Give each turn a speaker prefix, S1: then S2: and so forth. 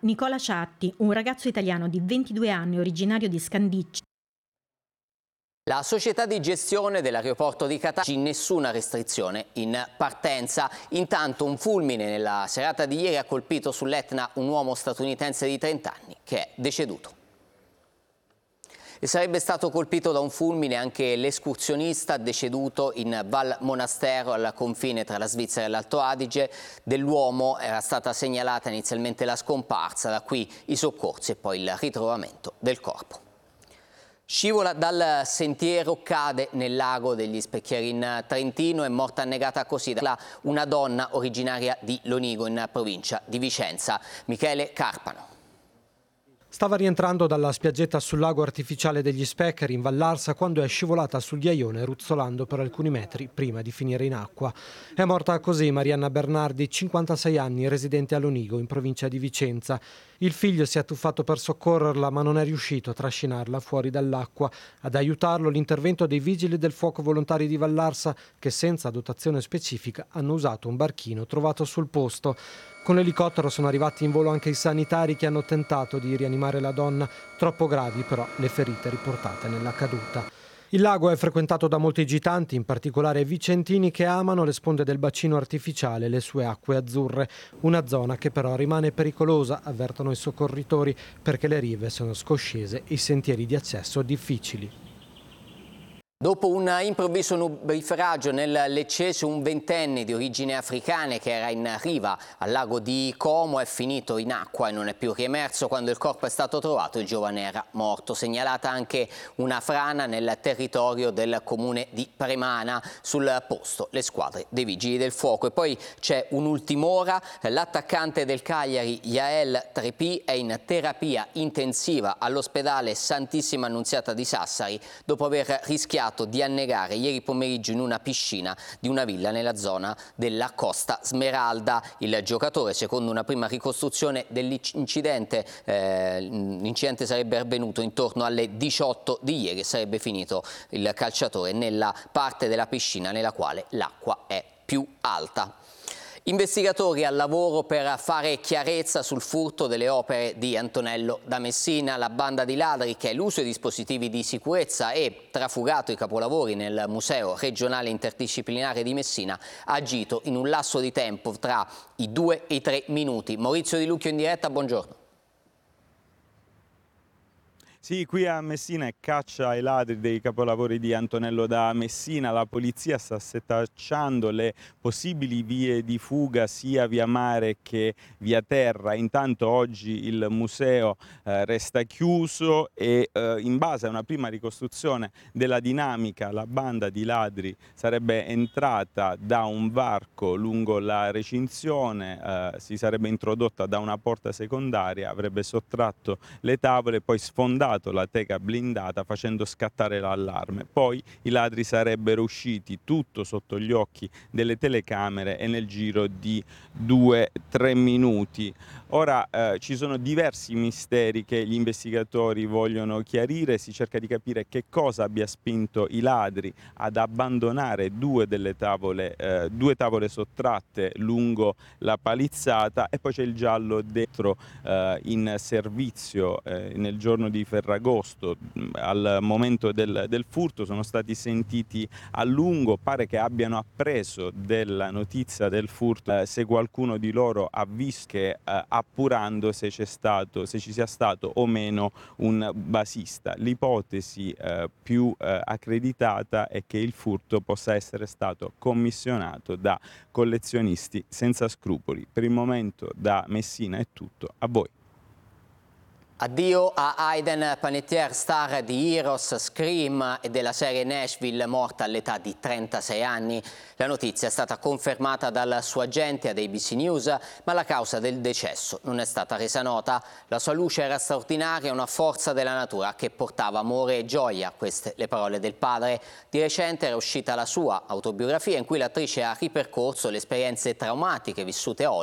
S1: Nicola Ciatti, un ragazzo italiano di 22 anni originario di Scandicci.
S2: La società di gestione dell'aeroporto di Catania nessuna restrizione in partenza. Intanto un fulmine nella serata di ieri ha colpito sull'Etna un uomo statunitense di 30 anni che è deceduto. E sarebbe stato colpito da un fulmine anche l'escursionista deceduto in Val Monastero al confine tra la Svizzera e l'Alto Adige. Dell'uomo era stata segnalata inizialmente la scomparsa, da qui i soccorsi e poi il ritrovamento del corpo. Scivola dal sentiero, cade nel lago degli Specchieri in Trentino, è morta annegata così da una donna originaria di Lonigo in provincia di Vicenza. Michele Carpano.
S3: Stava rientrando dalla spiaggetta sul lago artificiale degli Specchieri in Vallarsa quando è scivolata sul ghiaione ruzzolando per alcuni metri prima di finire in acqua. È morta così Marianna Bernardi, 56 anni, residente a Lonigo in provincia di Vicenza. Il figlio si è tuffato per soccorrerla ma non è riuscito a trascinarla fuori dall'acqua. Ad aiutarlo l'intervento dei vigili del fuoco volontari di Vallarsa che senza dotazione specifica hanno usato un barchino trovato sul posto. Con l'elicottero sono arrivati in volo anche i sanitari che hanno tentato di rianimare la donna, troppo gravi però le ferite riportate nella caduta. Il lago è frequentato da molti gitanti, in particolare vicentini che amano le sponde del bacino artificiale e le sue acque azzurre, una zona che però rimane pericolosa, avvertono i soccorritori, perché le rive sono scoscese e i sentieri di accesso difficili.
S2: Dopo un improvviso nubifragio nel Leccese, un ventenne di origine africana che era in riva al lago di Como è finito in acqua e non è più riemerso. Quando il corpo è stato trovato il giovane era morto. Segnalata anche una frana nel territorio del comune di Premana, sul posto le squadre dei vigili del fuoco. E poi c'è un'ultim'ora, l'attaccante del Cagliari Yael Trepì è in terapia intensiva all'ospedale Santissima Annunziata di Sassari dopo aver rischiato di annegare ieri pomeriggio in una piscina di una villa nella zona della Costa Smeralda. Il giocatore, secondo una prima ricostruzione dell'incidente, l'incidente sarebbe avvenuto intorno alle 18 di ieri e sarebbe finito il calciatore nella parte della piscina nella quale l'acqua è più alta. Investigatori al lavoro per fare chiarezza sul furto delle opere di Antonello da Messina. La banda di ladri che l'uso di dispositivi di sicurezza e trafugato i capolavori nel Museo Regionale Interdisciplinare di Messina ha agito in un lasso di tempo tra i 2 e i 3 minuti. Maurizio Di Lucchio in diretta, buongiorno.
S4: Sì, qui a Messina è caccia ai ladri dei capolavori di Antonello da Messina. La polizia sta setacciando le possibili vie di fuga sia via mare che via terra. Intanto oggi il museo resta chiuso e in base a una prima ricostruzione della dinamica la banda di ladri sarebbe entrata da un varco lungo la recinzione, si sarebbe introdotta da una porta secondaria, avrebbe sottratto le tavole e poi sfondato la teca blindata facendo scattare l'allarme. Poi i ladri sarebbero usciti, tutto sotto gli occhi delle telecamere e nel giro di 2-3 minuti. Ora ci sono diversi misteri che gli investigatori vogliono chiarire, si cerca di capire che cosa abbia spinto i ladri ad abbandonare due tavole sottratte lungo la palizzata e poi c'è il giallo dentro in servizio nel giorno di Ferragosto. Al momento del furto sono stati sentiti a lungo, pare che abbiano appreso della notizia del furto se qualcuno di loro ha visto, che appurando se ci sia stato o meno un basista. L'ipotesi più accreditata è che il furto possa essere stato commissionato da collezionisti senza scrupoli. Per il momento da Messina è tutto, a voi.
S2: Addio a Hayden Panettiere, star di Heroes, Scream e della serie Nashville, morta all'età di 36 anni. La notizia è stata confermata dal suo agente ad ABC News, ma la causa del decesso non è stata resa nota. La sua luce era straordinaria, una forza della natura che portava amore e gioia. Queste le parole del padre. Di recente era uscita la sua autobiografia in cui l'attrice ha ripercorso le esperienze traumatiche vissute a Hollywood